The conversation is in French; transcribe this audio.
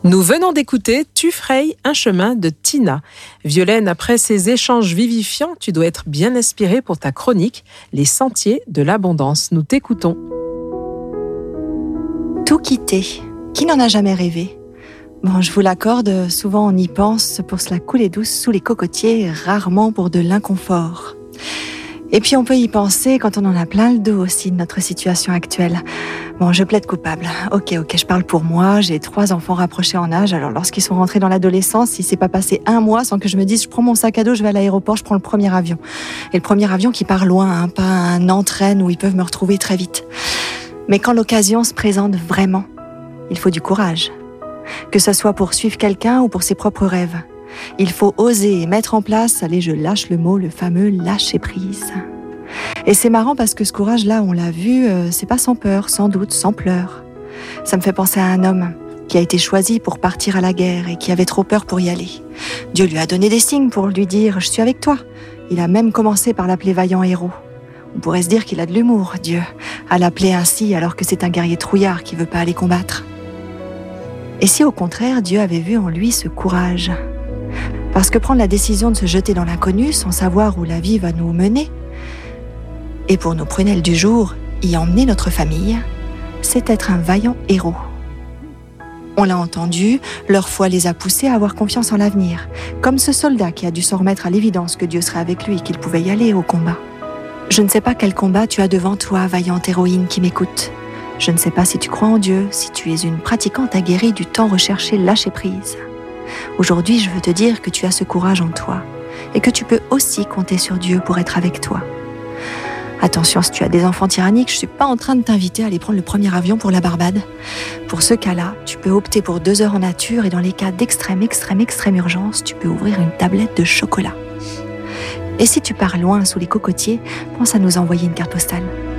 Nous venons d'écouter Tu frayes un chemin de Tina. Violaine, après ces échanges vivifiants, tu dois être bien inspirée pour ta chronique Les sentiers de l'abondance. Nous t'écoutons. Tout quitter. Qui n'en a jamais rêvé ? Bon, je vous l'accorde, souvent on y pense pour se la couler douce sous les cocotiers, rarement pour de l'inconfort. Et puis on peut y penser quand on en a plein le dos aussi de notre situation actuelle. Bon, je plaide coupable. Ok, je parle pour moi, j'ai 3 enfants rapprochés en âge, alors lorsqu'ils sont rentrés dans l'adolescence, il s'est pas passé un mois sans que je me dise je prends mon sac à dos, je vais à l'aéroport, je prends le premier avion. Et le premier avion qui part loin, pas un Nantes-Rennes où ils peuvent me retrouver très vite. Mais quand l'occasion se présente vraiment, il faut du courage. Que ce soit pour suivre quelqu'un ou pour ses propres rêves. Il faut oser et mettre en place, allez, je lâche le mot, le fameux lâcher prise. Et c'est marrant parce que ce courage-là, on l'a vu, c'est pas sans peur, sans doute, sans pleurs. Ça me fait penser à un homme qui a été choisi pour partir à la guerre et qui avait trop peur pour y aller. Dieu lui a donné des signes pour lui dire « Je suis avec toi ». Il a même commencé par l'appeler vaillant héros. On pourrait se dire qu'il a de l'humour, Dieu, à l'appeler ainsi alors que c'est un guerrier trouillard qui veut pas aller combattre. Et si au contraire, Dieu avait vu en lui ce courage ? Parce que prendre la décision de se jeter dans l'inconnu sans savoir où la vie va nous mener, et pour nos prunelles du jour, y emmener notre famille, c'est être un vaillant héros. On l'a entendu, leur foi les a poussés à avoir confiance en l'avenir, comme ce soldat qui a dû s'en remettre à l'évidence que Dieu serait avec lui et qu'il pouvait y aller au combat. Je ne sais pas quel combat tu as devant toi, vaillante héroïne qui m'écoute. Je ne sais pas si tu crois en Dieu, si tu es une pratiquante aguerrie du temps recherché lâcher prise. Aujourd'hui, je veux te dire que tu as ce courage en toi et que tu peux aussi compter sur Dieu pour être avec toi. Attention, si tu as des enfants tyranniques, je ne suis pas en train de t'inviter à aller prendre le premier avion pour la Barbade. Pour ce cas-là, tu peux opter pour 2 heures en nature et dans les cas d'extrême urgence, tu peux ouvrir une tablette de chocolat. Et si tu pars loin sous les cocotiers, pense à nous envoyer une carte postale.